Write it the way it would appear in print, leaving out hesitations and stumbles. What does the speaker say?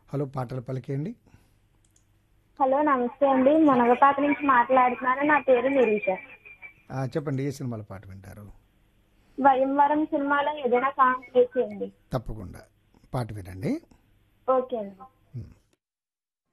Hello, పాటలు పలికేయండి. Hello నమస్తే అండి, మునగపాక నుంచి మాట్లాడుతున్నాను. నా పేరు నిరీష. చెప్పండి, ఏ సినిమాల పాట వింటారు? భయంవరం సినిమాలో ఏదైనా సాంగ్ ప్లే చేయండి. తప్పకుండా పాట వినండి. ఓకే అండి.